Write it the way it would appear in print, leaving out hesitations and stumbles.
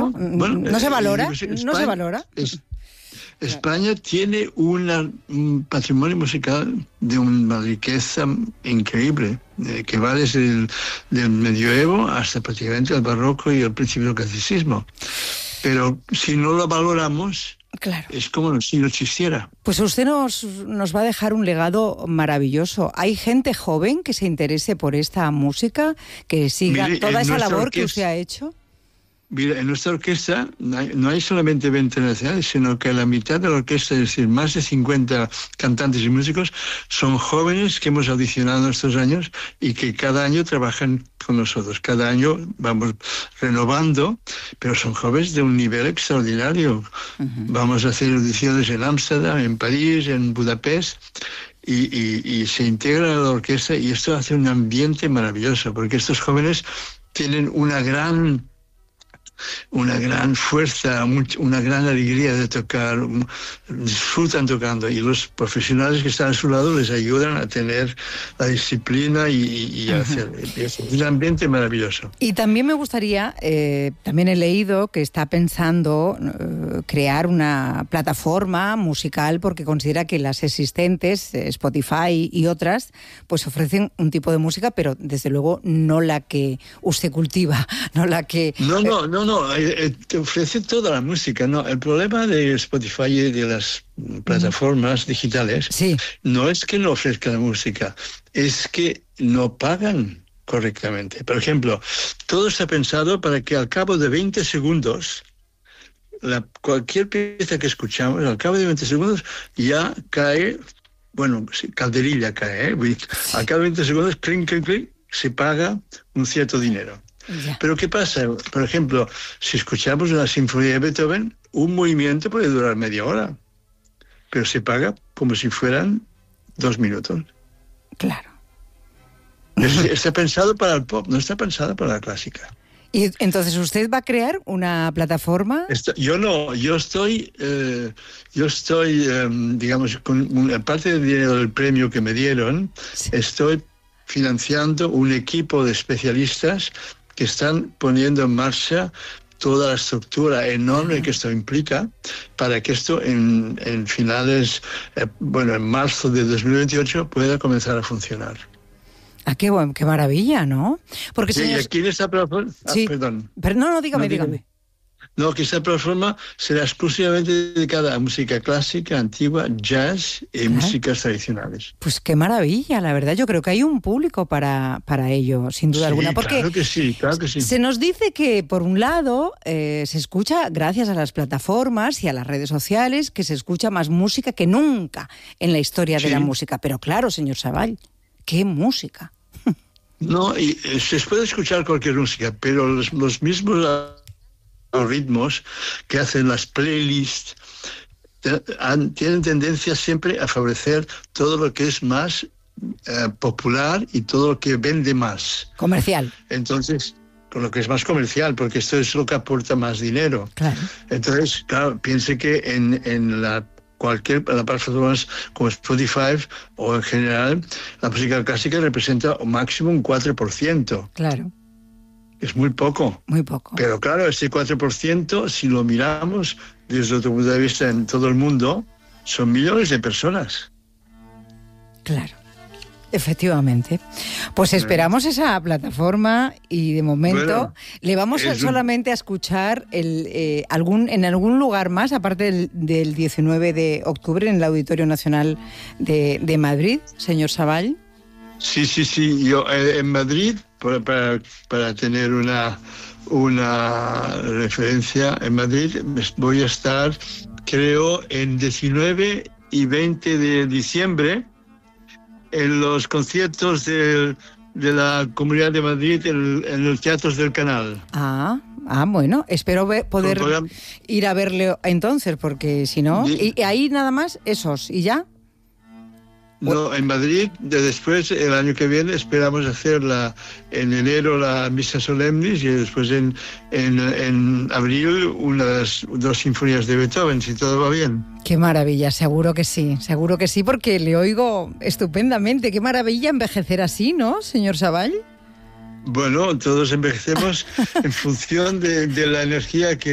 ¿no? Bueno, ¿No se valora? España, ¿No se valora? España tiene un patrimonio musical de una riqueza increíble, que va desde del medioevo hasta prácticamente el barroco y el principio del clasicismo. Pero si no lo valoramos, claro, es como si no existiera. Pues usted nos va a dejar un legado maravilloso. ¿Hay gente joven que se interese por esta música, que siga toda esa labor que usted ha hecho? Mira, en nuestra orquesta no hay solamente 20 nacionales, sino que la mitad de la orquesta, es decir, más de 50 cantantes y músicos, son jóvenes que hemos audicionado estos años y que cada año trabajan con nosotros. Cada año vamos renovando, pero son jóvenes de un nivel extraordinario. Uh-huh. Vamos a hacer audiciones en Ámsterdam, en París, en Budapest. Y se integran a la orquesta y esto hace un ambiente maravilloso, porque estos jóvenes tienen una gran fuerza, una gran alegría de tocar, disfrutan tocando, y los profesionales que están a su lado les ayudan a tener la disciplina y a hacer un ambiente maravilloso. Y también me gustaría, también he leído que está pensando crear una plataforma musical porque considera que las existentes, Spotify y otras, pues ofrecen un tipo de música, pero desde luego no la que usted cultiva, no la que... No, te ofrece toda la música. No, el problema de Spotify y de las plataformas digitales no es que no ofrezcan la música, es que no pagan correctamente. Por ejemplo, todo está pensado para que al cabo de 20 segundos, cualquier pieza que escuchamos, al cabo de 20 segundos ya cae, calderilla cae, al cabo de 20 segundos, clink, clink, clink, se paga un cierto dinero. Ya. Pero ¿qué pasa? Por ejemplo, si escuchamos una sinfonía de Beethoven, un movimiento puede durar media hora, pero se paga como si fueran 2 minutos. Claro. Está pensado para el pop, no está pensado para la clásica. ¿Y entonces usted va a crear una plataforma? Yo estoy, digamos, con parte del dinero del premio que me dieron, estoy financiando un equipo de especialistas que están poniendo en marcha toda la estructura enorme que esto implica para que esto en finales, en marzo de 2028 pueda comenzar a funcionar. Ah, qué maravilla, ¿no? Porque sí, aquí en esta plataforma... Sí. Perdón. Pero no, dígame. No, que esta plataforma será exclusivamente dedicada a música clásica, antigua, jazz y músicas tradicionales. Pues qué maravilla, la verdad. Yo creo que hay un público para ello, sin duda alguna. Porque claro que sí. Se nos dice que, por un lado, se escucha, gracias a las plataformas y a las redes sociales, que se escucha más música que nunca en la historia de la música. Pero claro, señor Savall, ¿qué música? No, y se puede escuchar cualquier música, pero los mismos ritmos que hacen las playlists tienen tendencia siempre a favorecer todo lo que es más popular y todo lo que vende más. Comercial. Entonces, con lo que es más comercial, porque esto es lo que aporta más dinero. Claro. Entonces, claro, piense que en las plataformas como Spotify o en general, la música clásica representa máximo un 4%. Claro. Es muy poco. Muy poco. Pero claro, este 4%, si lo miramos desde otro punto de vista en todo el mundo, son millones de personas. Claro, efectivamente. Pues esperamos esa plataforma y de momento le vamos solamente a escuchar en algún lugar más, aparte del 19 de octubre en el Auditorio Nacional de Madrid, señor Savall. Sí. Yo en Madrid, para tener una referencia, en Madrid voy a estar, creo, en 19 y 20 de diciembre en los conciertos de la Comunidad de Madrid en los teatros del Canal. Bueno, espero poder ir a verle entonces, porque si no... ¿Y ahí nada más esos y ya? No, en Madrid, después, el año que viene, esperamos hacer en enero la misa solemnis y después en abril unas 2 sinfonías de Beethoven, si todo va bien. Qué maravilla, seguro que sí, porque le oigo estupendamente. Qué maravilla envejecer así, ¿no, señor Savall? Bueno, todos envejecemos en función de la energía que